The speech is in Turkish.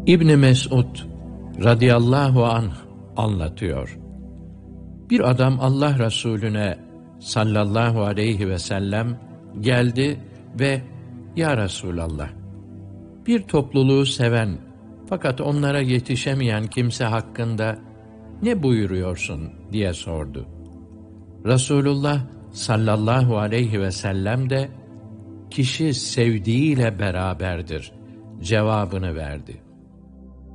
İbn Mes'ud radıyallahu anh anlatıyor. Bir adam Allah Resulüne sallallahu aleyhi ve sellem geldi ve "Ya Resulallah, bir topluluğu seven fakat onlara yetişemeyen kimse hakkında ne buyuruyorsun?" diye sordu. Resulullah sallallahu aleyhi ve sellem de "Kişi sevdiğiyle beraberdir" cevabını verdi.